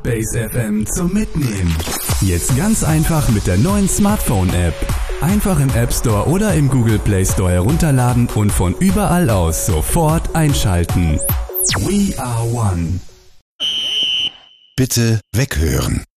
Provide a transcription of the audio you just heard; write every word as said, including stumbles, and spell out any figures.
Base F M zum Mitnehmen. Jetzt ganz einfach mit der neuen Smartphone-App. Einfach im App Store oder im Google Play Store herunterladen und von überall aus sofort einschalten. We are one. Bitte weghören.